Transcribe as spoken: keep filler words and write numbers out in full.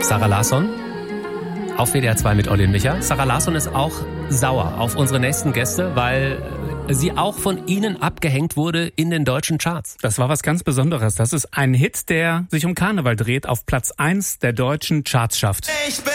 Sarah Larsson auf W D R zwei mit Olli und Micha. Sarah Larsson ist auch sauer auf unsere nächsten Gäste, weil sie auch von ihnen abgehängt wurde in den deutschen Charts. Das war was ganz Besonderes. Das ist ein Hit, der sich um Karneval dreht, auf Platz eins der deutschen Charts schafft. Ich bin